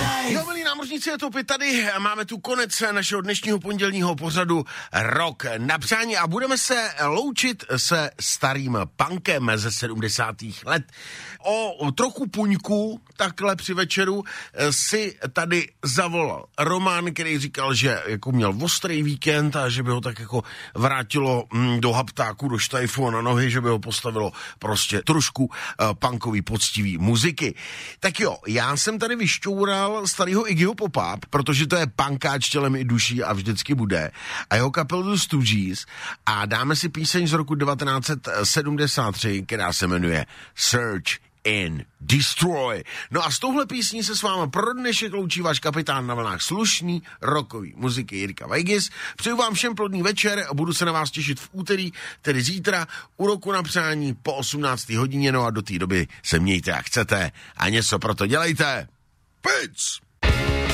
Jo, milí námořníci, je to opět tady. Máme tu konec našeho dnešního pondělního pořadu Rock na přání a budeme se loučit se starým punkem ze 70. let. O trochu puňku takhle při večeru si tady zavolal Roman, který říkal, že jako měl ostrý víkend a že by ho tak jako vrátilo do haptáku, do štajfu a na nohy, že by ho postavilo prostě trošku punkový poctivý muziky. Tak jo, já jsem tady vyšťoural starýho Iggyho Popa, protože to je punkáč tělem i duší a vždycky bude, a jeho kapelu Stooges, a dáme si píseň z roku 1973, která se jmenuje Search and Destroy. No a s touhle písní se s vámi pro dnešek loučí váš kapitán na vlnách slušný rockový muziky Jirka Weigis. Přeju vám všem plodný večer a budu se na vás těšit v úterý, tedy zítra, u Roku na přání po 18. hodině, no a do té doby se mějte jak chcete a něco pro to dělejte. Pic!